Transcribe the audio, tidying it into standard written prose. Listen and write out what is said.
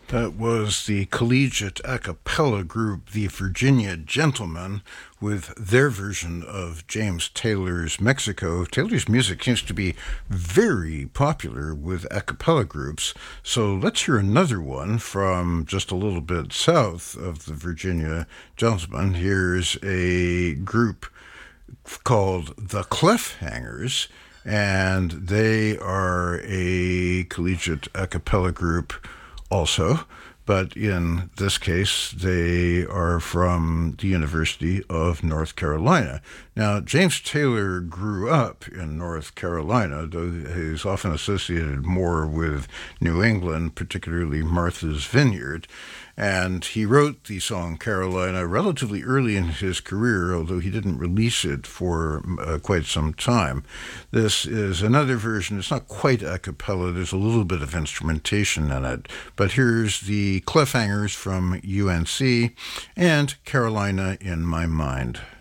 That was the collegiate a cappella group, the Virginia Gentlemen, with their version of James Taylor's Mexico. Taylor's music seems to be very popular with a cappella groups, so let's hear another one from just a little bit south of the Virginia Gentlemen. Here's a group called the Cliffhangers, and they are a collegiate a cappella group also, but in this case, they are from the University of North Carolina. Now, James Taylor grew up in North Carolina, though he's often associated more with New England, particularly Martha's Vineyard. And he wrote the song Carolina relatively early in his career, although he didn't release it for quite some time. This is another version. It's not quite a cappella. There's a little bit of instrumentation in it. But here's the Cliffhangers from UNC and Carolina in My Mind.